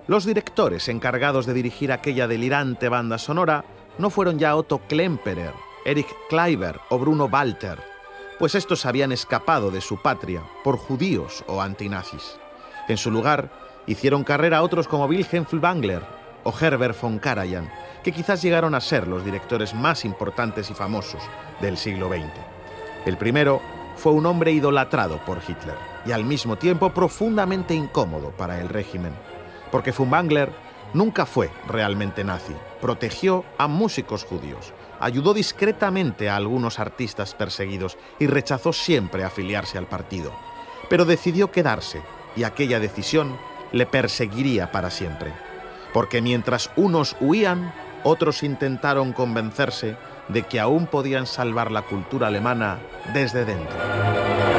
Los directores encargados de dirigir aquella delirante banda sonora no fueron ya Otto Klemperer, Erich Kleiber o Bruno Walter, pues estos habían escapado de su patria por judíos o antinazis. En su lugar, hicieron carrera otros como Wilhelm Furtwängler o Herbert von Karajan, que quizás llegaron a ser los directores más importantes y famosos del siglo XX. El primero fue un hombre idolatrado por Hitler y al mismo tiempo profundamente incómodo para el régimen, porque Furtwängler nunca fue realmente nazi, protegió a músicos judíos, ayudó discretamente a algunos artistas perseguidos y rechazó siempre afiliarse al partido, pero decidió quedarse y aquella decisión le perseguiría para siempre, porque mientras unos huían, otros intentaron convencerse de que aún podían salvar la cultura alemana desde dentro.